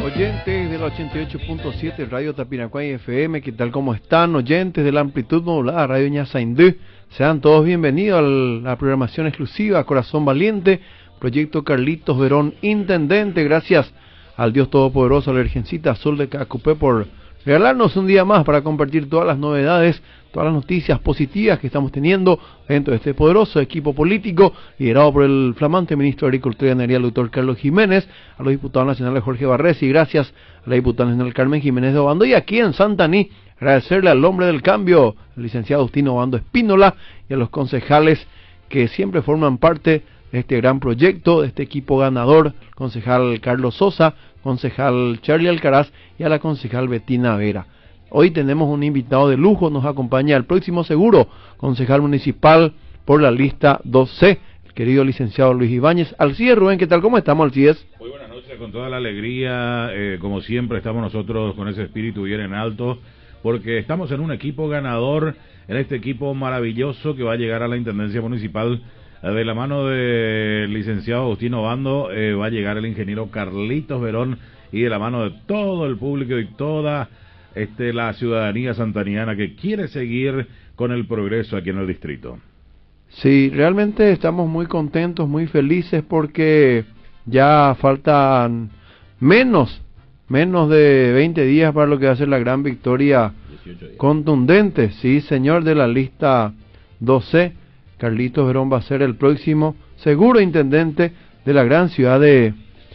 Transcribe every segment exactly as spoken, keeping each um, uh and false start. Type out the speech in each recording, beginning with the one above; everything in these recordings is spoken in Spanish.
Oyentes del ochenta y ocho punto siete Radio Tapiracuay F M, ¿qué tal? ¿Cómo están? Oyentes de la amplitud modulada Radio Ñasaindú, sean todos bienvenidos a la programación exclusiva Corazón Valiente, Proyecto Carlitos Verón, Intendente. Gracias al Dios Todopoderoso, a la Virgencita Azul de Cacupé, por regalarnos un día más para compartir todas las novedades, todas las noticias positivas que estamos teniendo dentro de este poderoso equipo político liderado por el flamante ministro de Agricultura y Ganadería, el doctor Carlos Jiménez, a los diputados nacionales Jorge Barrés, y gracias a la diputada nacional Carmen Jiménez de Obando. Y aquí en Santaní, agradecerle al hombre del cambio, el licenciado Agustino Obando Espínola, y a los concejales que siempre forman parte de este gran proyecto, de este equipo ganador, concejal Carlos Sosa, concejal Charlie Alcaraz y a la concejal Betina Vera. Hoy tenemos un invitado de lujo, nos acompaña el próximo seguro, concejal municipal por la lista dos C, el querido licenciado Luis Ibáñez. Alcides Rubén, ¿qué tal? ¿Cómo estamos, Alcides? Muy buenas noches, con toda la alegría, eh, como siempre estamos nosotros con ese espíritu bien en alto, porque estamos en un equipo ganador, en este equipo maravilloso que va a llegar a la Intendencia Municipal. De la mano del licenciado Agustino Obando eh, va a llegar el ingeniero Carlitos Verón, y de la mano de todo el público y toda este, la ciudadanía santaniana que quiere seguir con el progreso aquí en el distrito. Sí, realmente estamos muy contentos, muy felices, porque ya faltan menos, menos de veinte días para lo que va a ser la gran victoria contundente, sí señor, de la lista dos C. Carlitos Verón va a ser el próximo seguro intendente de la gran ciudad de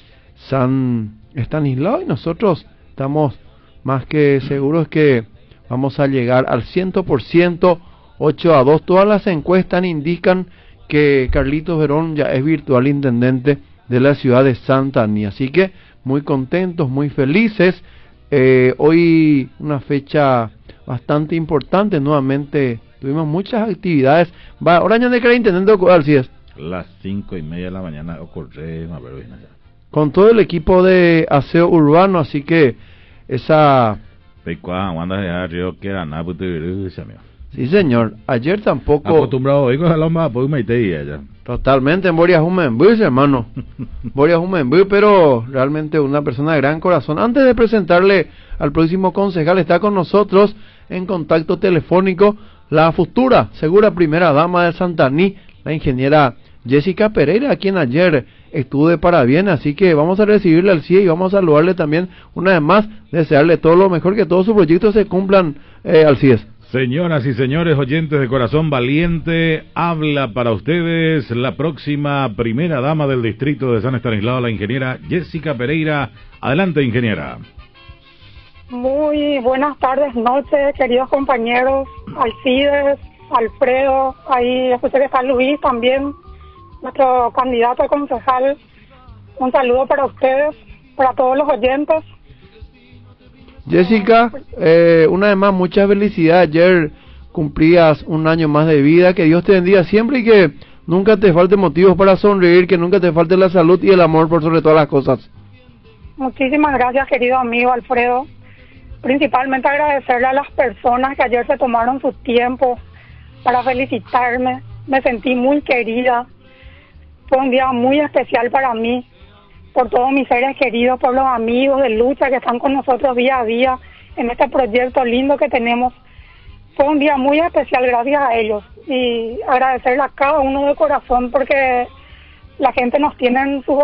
San Estanislao, y nosotros estamos más que seguros que vamos a llegar al cien por ciento, ocho a dos. Todas las encuestas indican que Carlitos Verón ya es virtual intendente de la ciudad de Santaní, así que muy contentos, muy felices. Eh, hoy una fecha bastante importante, nuevamente tuvimos muchas actividades. Va, ahora ya no queda intendente ocurrir, si es las cinco y media de la mañana ocurre, no, pero con todo el equipo de aseo urbano, así que esa sí señor, ayer tampoco acostumbrado hoy con la loma pues me ya totalmente en Boria Humenbus, hermano. Boria Humenbus, pero realmente una persona de gran corazón. Antes de presentarle al próximo concejal, está con nosotros en contacto telefónico la futura segura primera dama de Santaní, la ingeniera Jessica Pereira, a quien ayer estuvo de parabienes, así que vamos a recibirle al C I E y vamos a saludarle también una vez más, desearle todo lo mejor, que todos sus proyectos se cumplan, eh, al C I E S. Señoras y señores oyentes de Corazón Valiente, habla para ustedes la próxima primera dama del distrito de San Estanislao, la ingeniera Jessica Pereira. Adelante, ingeniera. Muy buenas tardes, noches, queridos compañeros, Alcides, Alfredo, ahí escuché que está Luis también, nuestro candidato a concejal. Un saludo para ustedes, para todos los oyentes. Jessica, eh, una vez más, muchas felicidades. Ayer cumplías un año más de vida, que Dios te bendiga siempre y que nunca te falte motivos para sonreír, que nunca te falte la salud y el amor por sobre todas las cosas. Muchísimas gracias, querido amigo Alfredo. Principalmente agradecerle a las personas que ayer se tomaron su tiempo para felicitarme. Me sentí muy querida. Fue un día muy especial para mí, por todos mis seres queridos, por los amigos de lucha que están con nosotros día a día en este proyecto lindo que tenemos. Fue un día muy especial gracias a ellos, y agradecerle a cada uno de corazón, porque la gente nos tiene en sus